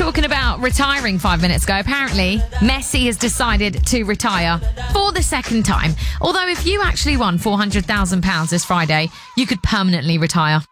Talking about retiring 5 minutes ago, apparently Messi has decided to retire for the second time. Although if you actually won £400,000 this Friday, you could permanently retire.